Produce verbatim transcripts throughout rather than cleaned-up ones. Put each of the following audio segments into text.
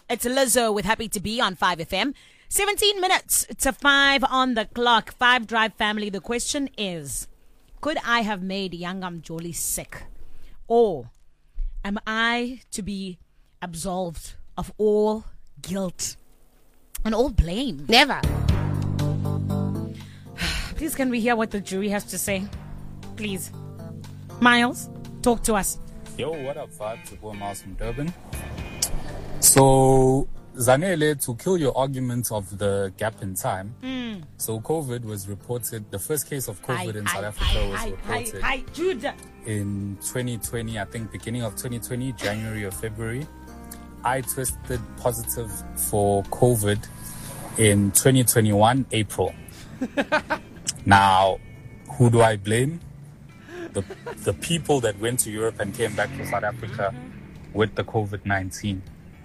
It's Lizzo with Happy to Be on five F M. seventeen minutes to five on the clock. Five Drive family. The question is, could I have made Yanga Mjoli sick? Or am I to be absolved of all guilt and all blame? Never. Please, can we hear what the jury has to say? Please. Miles, talk to us. Yo, what up, Vibes? It's Boy Miles from Durban. So, Zanele, to kill your argument of the gap in time, mm. so COVID was reported, the first case of COVID hi, in hi, South Africa hi, was hi, reported hi, hi, Judah. in twenty twenty, I think beginning of twenty twenty, January or February. I tested positive for COVID in twenty twenty-one, April. Now, who do I blame? The, the people that went to Europe and came back to South Africa with the COVID nineteen.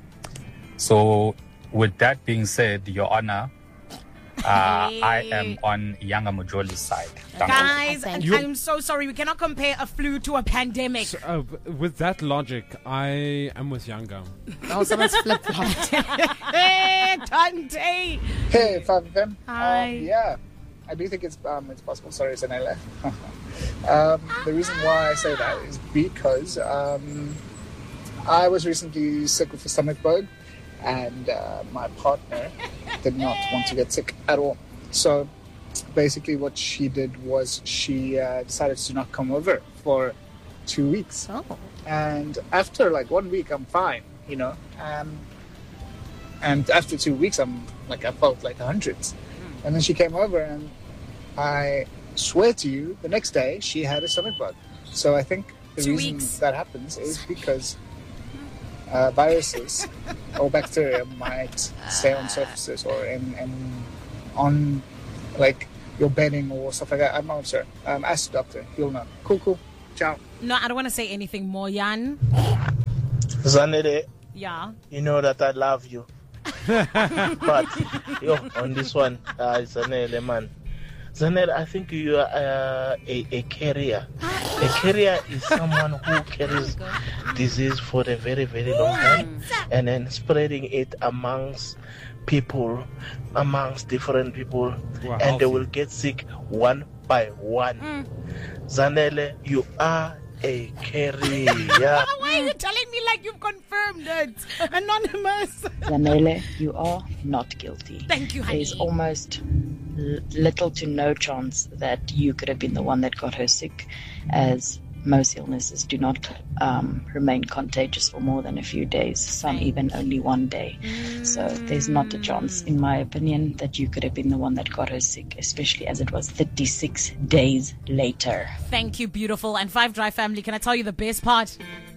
So, with that being said, Your Honor, uh, hey. I am on Yanga Mjoli's side. Thank Guys, and I'm so sorry. We cannot compare a flu to a pandemic. So, uh, with that logic, I am with Yanga. Oh, someone's flip-flopped. Hey, Tante. Hey, five F M. Hi. Um, yeah, I do think it's um, it's possible. Sorry, Zanele. um, the reason why I say that is because um, I was recently sick with a stomach bug. And uh, my partner did not want to get sick at all. So basically what she did was she uh, decided to not come over for two weeks. Oh. And after like one week, I'm fine, you know. Um, and after two weeks, I'm like, I felt like hundreds. Mm. And then she came over and I swear to you, the next day she had a stomach bug. So I think the two reason weeks. that happens is because Uh, viruses or bacteria might stay on surfaces or in, in on like your bedding or stuff like that. I'm not sure. Um, ask the doctor. He'll know. Cool, cool. Ciao. No, I don't want to say anything more, Jan. Zanele, yeah. You know that I love you. But yo, on this one, uh, Zanele, man. Zanele, I think you are uh, a, a carrier. A carrier is someone who carries disease for a very, very long time and then spreading it amongst people, amongst different people, wow, and they will get sick one by one. Mm. Zanele, you are a carrier. Why are you telling me like you've confirmed it? Anonymous. Zanele, you are not guilty. Thank you, honey. There's almost l- little to no chance that you could have been the one that got her sick, as most illnesses do not um, remain contagious for more than a few days, some even only one day. So there's not a chance, in my opinion, that you could have been the one that got her sick, especially as it was thirty-six days later. Thank you, beautiful. And Five Drive family, can I tell you the best part?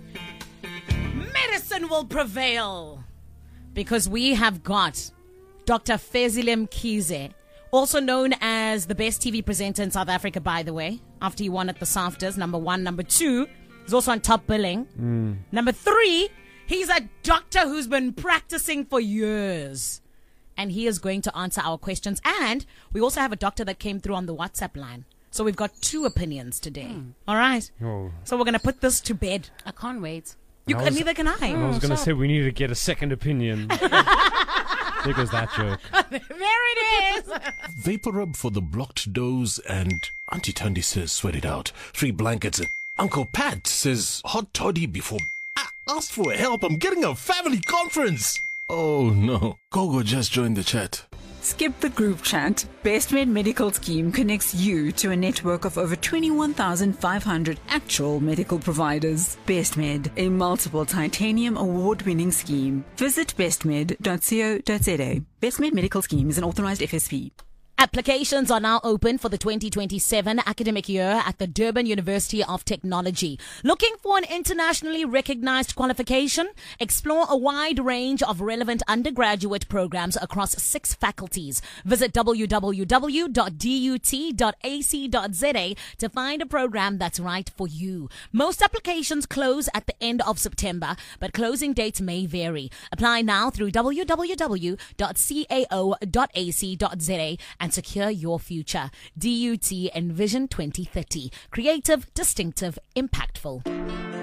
Medicine will prevail, because we have got Doctor Fezile Mkhize, also known as the best T V presenter in South Africa, by the way, after he won at the SAFTAs, number one. Number two, he's also on top billing. Mm. Number three, he's a doctor who's been practicing for years. And he is going to answer our questions. And we also have a doctor that came through on the WhatsApp line. So we've got two opinions today. Mm. All right? Oh. So we're going to put this to bed. I can't wait. You I can, was, neither can I. I was going to say we need to get a second opinion. There goes that joke. There it is. Vapor rub for the blocked doors, and Auntie Tandy says sweat it out. Three blankets, and Uncle Pat says hot toddy before. I asked for help. I'm getting a family conference. Oh no. Gogo just joined the chat. Skip the group chat. BestMed Medical Scheme connects you to a network of over twenty-one thousand five hundred actual medical providers. BestMed, a multiple titanium award-winning scheme. Visit bestmed dot co dot za. BestMed Medical Scheme is an authorized F S P. Applications are now open for the twenty twenty-seven academic year at the Durban University of Technology. Looking for an internationally recognized qualification? Explore a wide range of relevant undergraduate programs across six faculties. Visit w w w dot d u t dot a c dot z a to find a program that's right for you. Most applications close at the end of September, but closing dates may vary. Apply now through w w w dot cao dot a c dot z a and secure your future. D U T Envision twenty thirty. Creative, distinctive, impactful.